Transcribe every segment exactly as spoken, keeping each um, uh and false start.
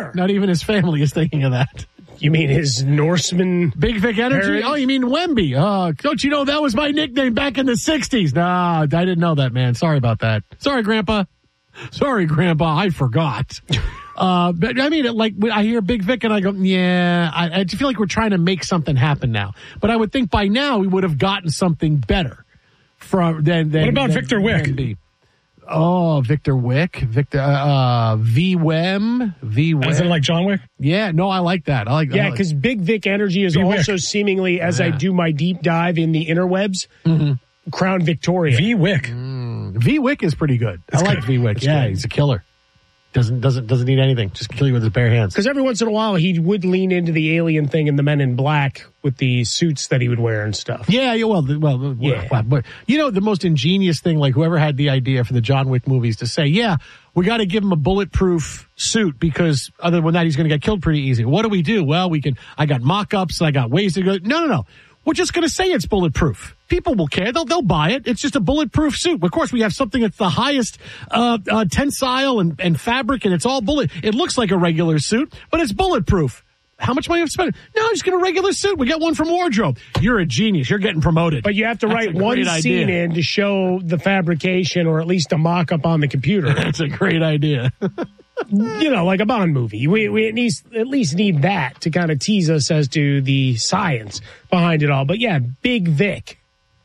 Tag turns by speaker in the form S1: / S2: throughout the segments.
S1: care.
S2: Not even his family is thinking of that.
S1: You mean his Norseman
S2: Big Vic Energy? Heritage? Oh, you mean Wemby? Uh, don't you know that was my nickname back in the sixties? Nah, I didn't know that, man. Sorry about that. Sorry, Grandpa. Sorry, Grandpa. I forgot. Uh, but I mean, like, I hear Big Vic and I go, yeah, I, I feel like we're trying to make something happen now. But I would think by now we would have gotten something better from than. than
S3: what about
S2: than
S3: Victor Wick?
S2: Wemby. Oh, Victor Wick, Victor, uh, V Wem, V Wem.
S3: Is it like John Wick?
S2: Yeah, no, I like that. I like.
S1: Yeah, because like. Big Vic Energy is V-Wick. Also seemingly, as yeah. I do my deep dive in the interwebs, mm-hmm. Crown Victoria.
S3: V Wick.
S2: Mm. V Wick is pretty good. That's I like V Wick. Yeah,
S3: good.
S2: He's a killer. Doesn't doesn't doesn't need anything. Just kill you with his bare hands.
S1: Because every once in a while he would lean into the alien thing in the Men in Black with the suits that he would wear and stuff.
S2: Yeah, yeah. Well, well, yeah. well, but you know the most ingenious thing, like whoever had the idea for the John Wick movies to say, yeah, we got to give him a bulletproof suit because other than that he's going to get killed pretty easy. What do we do? Well, we can. I got mock-ups. I got ways to go. No, no, no. We're just going to say it's bulletproof. People will care. They'll they'll buy it. It's just a bulletproof suit. Of course, we have something that's the highest uh, uh, tensile and, and fabric, and it's all bullet. It looks like a regular suit, but it's bulletproof. How much money have you spent? No, just get a regular suit. We got one from Wardrobe. You're a genius. You're getting promoted.
S1: But you have to that's write one scene idea. in to show the fabrication or at least a mock-up on the computer.
S2: That's a great idea.
S1: You know, like a Bond movie. We we at least, at least need that to kind of tease us as to the science behind it all. But yeah, Big Vic.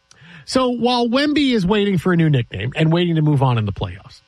S2: So while Wemby is waiting for a new nickname and waiting to move on in the playoffs,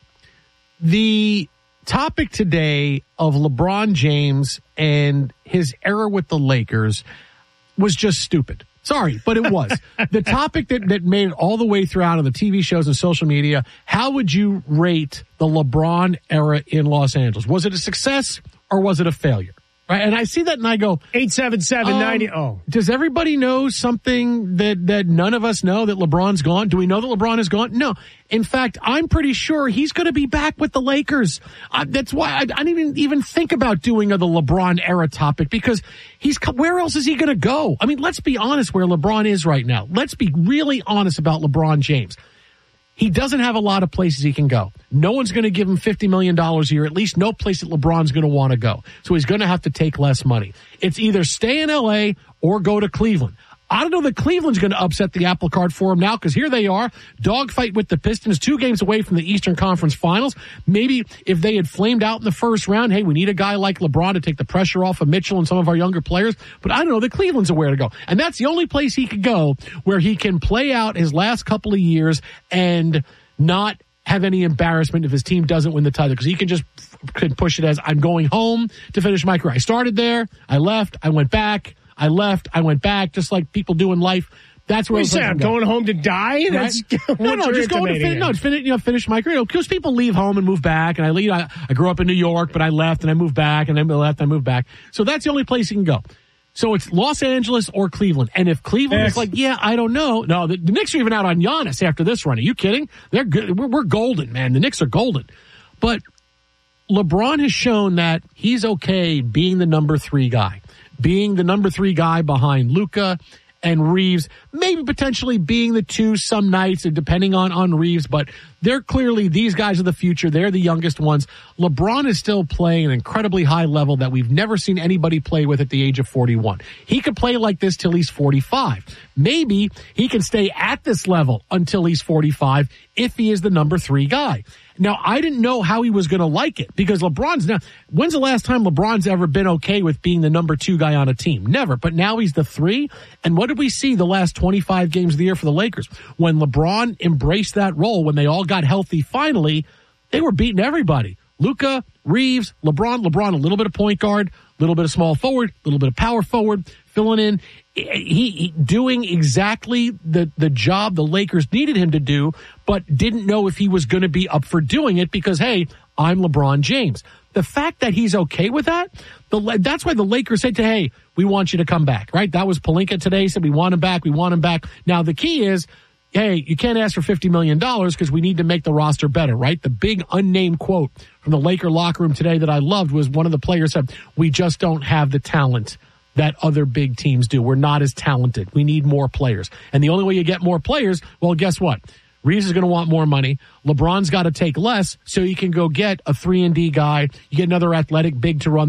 S2: the topic today of LeBron James and his era with the Lakers was just stupid. Sorry, but it was. The topic that, that made it all the way throughout on the T V shows and social media, how would you rate the LeBron era in Los Angeles? Was it a success or was it a failure? Right, and I see that and I go,
S1: eight seven seven ninety. Oh.
S2: Does everybody know something that, that none of us know, that LeBron's gone? Do we know that LeBron is gone? No. In fact, I'm pretty sure he's going to be back with the Lakers. Uh, that's why I, I didn't even, even think about doing a, the LeBron era topic because he's, where else is he going to go? I mean, let's be honest where LeBron is right now. Let's be really honest about LeBron James. He doesn't have a lot of places he can go. No one's going to give him fifty million dollars a year, at least no place that LeBron's going to want to go. So he's going to have to take less money. It's either stay in L A or go to Cleveland. I don't know that Cleveland's going to upset the apple cart for him now because here they are, dogfight with the Pistons, two games away from the Eastern Conference Finals. Maybe if they had flamed out in the first round, hey, we need a guy like LeBron to take the pressure off of Mitchell and some of our younger players. But I don't know that Cleveland's aware to go. And that's the only place he could go where he can play out his last couple of years and not have any embarrassment if his team doesn't win the title because he can just can push it as I'm going home to finish my career. I started there, I left, I went back. I left, I went back, just like people do in life. That's where
S1: you say I'm going home to die.
S2: Right?
S1: That's
S2: no, no, just going to fin- no, finish, you know, finish my career. Because people leave home and move back, and I leave. I, I grew up in New York, but I left and I moved back, and I left and I moved back. So that's the only place you can go. So it's Los Angeles or Cleveland. And if Cleveland is like, yeah, I don't know. No, the, the Knicks are even out on Giannis after this run. Are you kidding? They're good. We're, we're golden, man. The Knicks are golden. But LeBron has shown that he's okay being the number three guy. Being the number three guy behind Luka and Reeves, maybe potentially being the two some nights, depending on, on Reeves, but they're clearly, these guys are the future. They're the youngest ones. LeBron is still playing an incredibly high level that we've never seen anybody play with at the age of forty-one. He could play like this till he's forty-five. Maybe he can stay at this level until he's forty-five if he is the number three guy. Now, I didn't know how he was going to like it because LeBron's now, when's the last time LeBron's ever been okay with being the number two guy on a team? Never. But now he's the three. And what did we see the last twenty-five games of the year for the Lakers? When LeBron embraced that role, when they all got healthy finally, they were beating everybody. Luka, Reeves, LeBron, LeBron, a little bit of point guard, a little bit of small forward, a little bit of power forward, filling in. He, he doing exactly the, the job the Lakers needed him to do, but didn't know if he was going to be up for doing it because, hey, I'm LeBron James. The fact that he's okay with that, the, that's why the Lakers said to, hey, we want you to come back, right? That was Pelinka today, said we want him back, we want him back. Now, the key is, hey, you can't ask for fifty million dollars because we need to make the roster better, right? The big unnamed quote from the Laker locker room today that I loved was one of the players said, we just don't have the talent that other big teams do. We're not as talented. We need more players. And the only way you get more players, well, guess what? Reeves is going to want more money. LeBron's got to take less so you can go get a three and D guy. You get another athletic big to run